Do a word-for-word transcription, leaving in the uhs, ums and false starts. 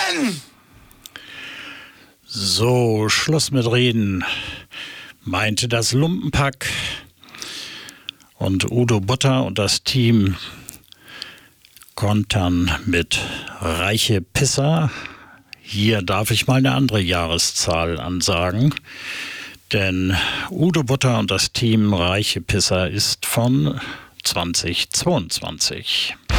So, Schluss mit Reden, meinte das Lumpenpack. Und Udo Butter und das Team kontern mit Reiche Pisser. Hier darf ich mal eine andere Jahreszahl ansagen, denn Udo Butter und das Team Reiche Pisser ist von zweitausendzweiundzwanzig.